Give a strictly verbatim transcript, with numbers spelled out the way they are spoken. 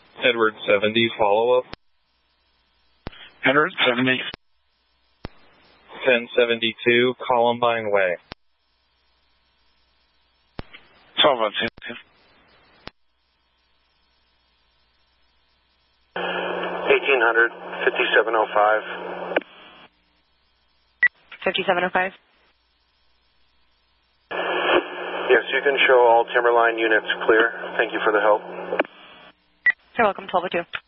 Edward seventy, follow-up. Edward seventy. ten seventy-two, Columbine Way. twelve oh two. eighteen hundred, fifty-seven oh five. fifty-seven oh five. Yes, you can show all Timberline units clear. Thank you for the help. You're welcome, twelve oh two.